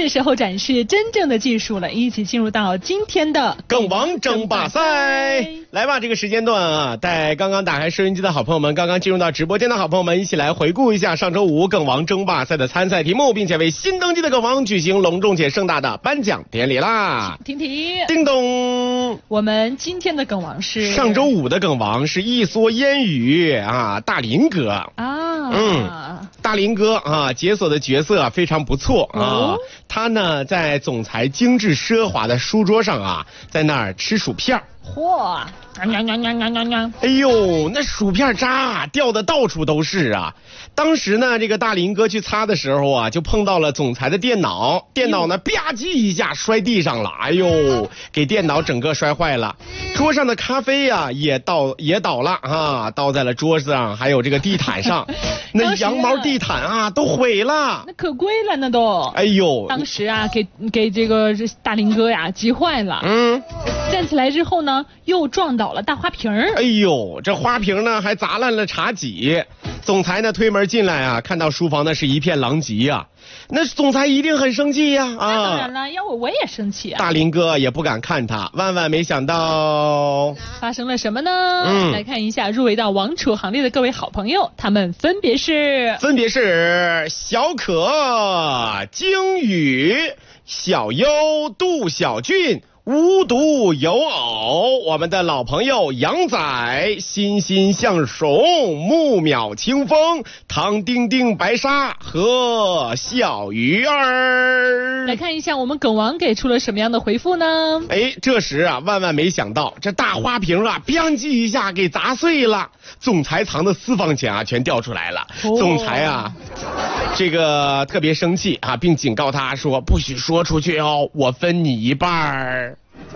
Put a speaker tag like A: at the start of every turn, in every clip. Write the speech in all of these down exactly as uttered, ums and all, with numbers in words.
A: 时候展示真正的技术了，一起进入到今天的
B: 梗王争霸赛。来吧，这个时间段啊，带刚刚打开收音机的好朋友们，刚刚进入到直播间的好朋友们，一起来回顾一下上周五梗王争霸赛的参赛题目，并且为新登记的梗王举行隆重且盛大的颁奖典礼啦！
A: 婷婷，
B: 叮咚，
A: 我们今天的梗王是
B: 上周五的梗王是一蓑烟雨啊，大林哥
A: 啊，
B: 嗯，大林哥啊，解锁的角色啊非常不错啊，
A: 哦、
B: 他呢在总裁精致奢华的书桌上啊，在那儿吃薯片。
A: 嚯！
B: 哎呦，那薯片渣掉的到处都是啊！当时呢，这个大林哥去擦的时候啊，就碰到了总裁的电脑，电脑呢吧唧一下摔地上了，哎呦，给电脑整个摔坏了。桌上的咖啡呀、啊、也倒也倒了啊，倒在了桌子上，还有这个地毯上，那羊毛地毯啊都毁了，
A: 那可贵了那都。
B: 哎呦，
A: 当时啊，给给这个大林哥呀急坏了。嗯，站起来之后呢，又撞倒了大花瓶儿。
B: 哎呦，这花瓶呢还砸烂了茶几。总裁呢推门进来啊，看到书房呢是一片狼藉啊，那总裁一定很生气呀 啊,
A: 啊！当然了，要我我也生气啊。
B: 大林哥也不敢看他，万万没想到
A: 发生了什么呢？
B: 嗯，
A: 来看一下入围到王储行列的各位好朋友，他们分别是
B: 分别是小可、鲸宇、小优、杜小俊、无独有偶，我们的老朋友杨仔、欣欣向荣、木秒清风、唐丁丁白沙和小鱼儿。
A: 来看一下我们梗王给出了什么样的回复呢？
B: 哎，这时啊，万万没想到，这大花瓶啊，吧唧一下给砸碎了，总裁藏的私房钱啊，全掉出来了。哦、总裁啊，这个特别生气啊，并警告他说：“不许说出去哦，我分你一半儿。”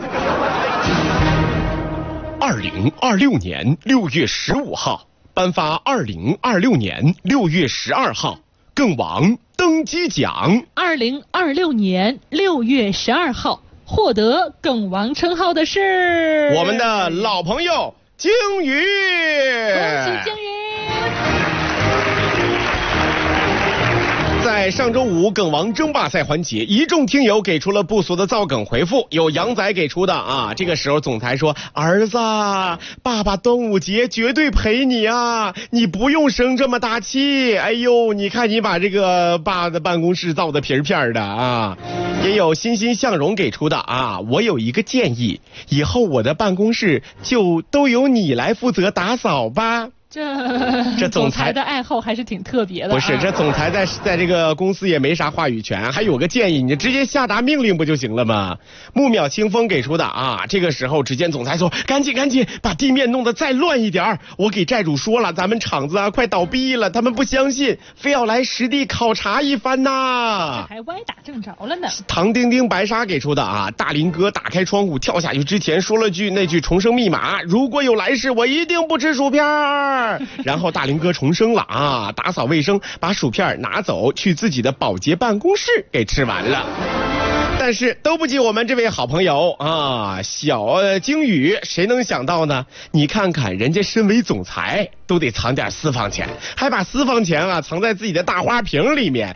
B: 二零二六年六月十五号颁发二零二六年六月十二号梗王登基奖。
A: 二零二六年六月十二号获得梗王称号的是
B: 我们的老朋友鲸鱼。
A: 恭喜鲸鱼！
B: 在上周五梗王争霸赛环节，一众听友给出了不俗的造梗回复，有杨仔给出的啊。这个时候总裁说：“儿子，爸爸端午节绝对陪你啊，你不用生这么大气。哎呦，你看你把这个爸的办公室造的皮片的啊。”也有欣欣向荣给出的啊，我有一个建议，以后我的办公室就都由你来负责打扫吧。
A: 这这总裁的爱好还是挺特别的、啊。
B: 不是，这总裁在在这个公司也没啥话语权，还有个建议，你直接下达命令不就行了吗？木秒清风给出的啊。这个时候，只见总裁说：“赶紧赶紧把地面弄得再乱一点，我给债主说了，咱们厂子啊快倒闭了，他们不相信，非要来实地考察一番呐。”
A: 这还歪打正着了呢。
B: 唐丁丁白沙给出的啊，大林哥打开窗户跳下去之前说了句那句重生密码：“如果有来世，我一定不吃薯片。”然后大林哥重生了啊，打扫卫生，把薯片拿走，去自己的保洁办公室给吃完了。但是都不及我们这位好朋友啊，小鲸宇，谁能想到呢？你看看人家身为总裁，都得藏点私房钱，还把私房钱啊藏在自己的大花瓶里面。